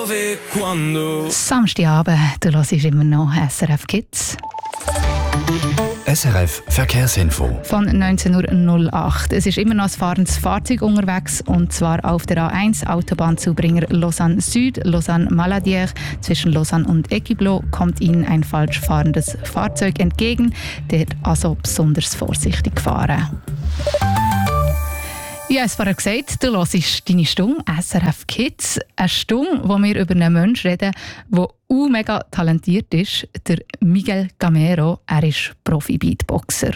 dove, quando. Samstagabend, du hörst immer noch SRF Kids. SRF Verkehrsinfo. Von 19.08 Uhr. Es ist immer noch ein fahrendes Fahrzeug unterwegs, und zwar auf der A1 Autobahnzubringer Lausanne Süd, Lausanne Maladière. Zwischen Lausanne und Equiblo kommt Ihnen ein falsch fahrendes Fahrzeug entgegen. Dort also besonders vorsichtig fahren. Ich habe es vorher gesagt, du hörst deine Stunde SRF Kids. Eine Stunde, wo wir über einen Menschen reden, der mega talentiert ist, der Miguel Gamero. Er ist Profi-Beatboxer.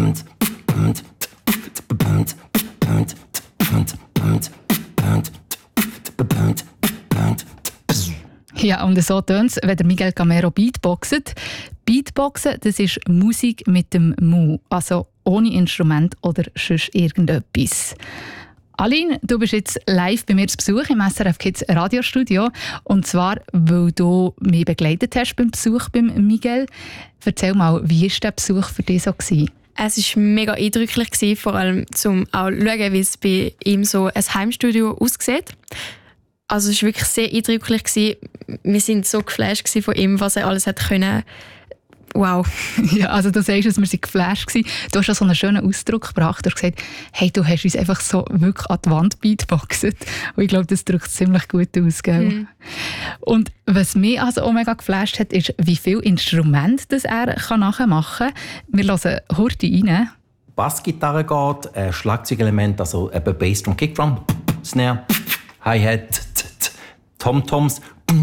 Ja, und so tönt es, wenn der Miguel Gamero beatboxt. Beatboxen, das ist Musik mit dem Mund, also ohne Instrument oder sonst irgendetwas. Aline, du bist jetzt live bei mir zu Besuch im SRF Kids Radiostudio. Und zwar, weil du mich begleitet hast beim Besuch beim Miguel. Erzähl mal, wie war der Besuch für dich so gewesen? Es war mega eindrücklich, vor allem zum auch schauen, wie es bei ihm so ein Heimstudio aussieht. Also es war wirklich sehr eindrücklich. Wir waren so geflasht von ihm, was er alles hat können. Wow. Ja, also du sagst es, wir waren geflasht. Du hast auch so einen schönen Ausdruck gebracht. Du hast gesagt, hey, du hast uns einfach so wirklich an die Wand beatboxt. Und ich glaube, das drückt ziemlich gut aus. Gell? Mm. Und was mich also auch mega geflasht hat, ist, wie viele Instrumente das er nachmachen kann. Wir hören Horti rein. Bassgitarre geht, Schlagzeugelement, also eben Bass Drum, Kickdrum, Snare, Hi-Hat, Tom-Toms.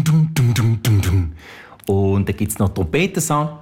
Und dann gibt es noch Trompetensound.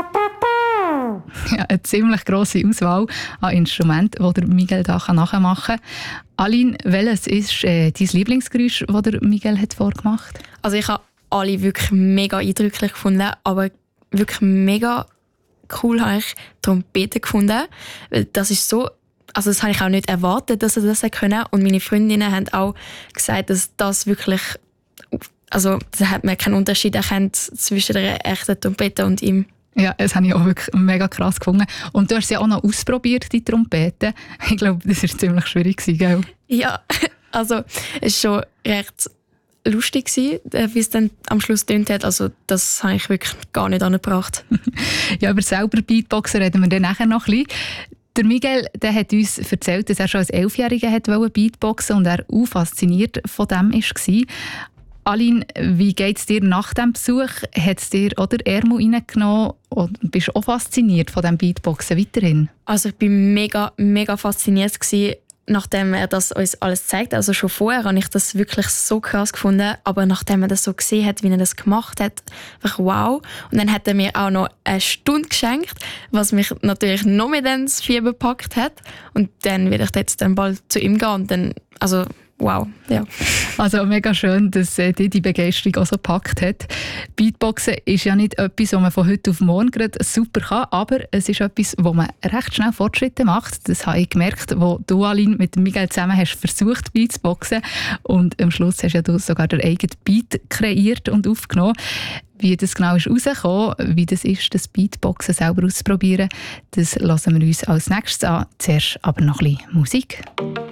Ja, eine ziemlich grosse Auswahl an Instrumenten, die der Miguel da nachmachen kann. Aline, welches ist dein Lieblingsgeräusch, das der Miguel hat vorgemacht? Also ich habe alle wirklich mega eindrücklich gefunden, aber wirklich mega cool habe ich Trompete gefunden. Das ist so, also das habe ich auch nicht erwartet, dass er das können. Und meine Freundinnen haben auch gesagt, dass das wirklich, also da hat man keinen Unterschied erkannt zwischen der echten Trompete und ihm. Ja, das habe ich auch wirklich mega krass gefunden. Und du hast ja auch noch ausprobiert, die Trompete. Ich glaube, das war ziemlich schwierig, gell? Ja, also es war schon recht lustig, wie es dann am Schluss tönt hat. Also das habe ich wirklich gar nicht angebracht. Ja, über selber Beatboxen reden wir dann nachher noch ein bisschen. Der Miguel, der hat uns erzählt, dass er schon als 11-Jähriger Beatboxen und er auch fasziniert von dem war. Aline, wie geht es dir nach dem Besuch? Hat es dir oder Ärmel reingenommen und bist du auch fasziniert von diesem Beatboxen weiterhin? Also ich war mega, mega fasziniert, nachdem er das uns alles zeigt. Also schon vorher habe ich das wirklich so krass gefunden, aber nachdem er das so gesehen hat, wie er das gemacht hat, einfach wow. Und dann hat er mir auch noch eine Stunde geschenkt, was mich natürlich noch mehr ins Fieber gepackt hat. Und dann werde ich jetzt dann bald zu ihm gehen und dann, also wow, ja. Also mega schön, dass dich die Begeisterung auch so gepackt hat. Beatboxen ist ja nicht etwas, was man von heute auf morgen gerade super kann, aber es ist etwas, wo man recht schnell Fortschritte macht. Das habe ich gemerkt, wo du, Aline, mit Miguel zusammen hast versucht Beatboxen und am Schluss hast ja du sogar den eigenen Beat kreiert und aufgenommen. Wie das genau ist rausgekommen, wie das ist, das Beatboxen selber auszuprobieren, das hören wir uns als nächstes an. Zuerst aber noch ein bisschen Musik.